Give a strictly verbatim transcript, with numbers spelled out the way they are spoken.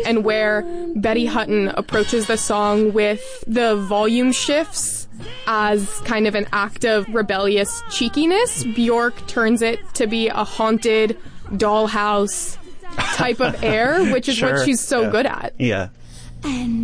and where Betty Hutton approaches the song with the volume shifts as kind of an act of rebellious cheekiness, Bjork turns it to be a haunted dollhouse type of air, which is sure. what she's so yeah. good at. Yeah. And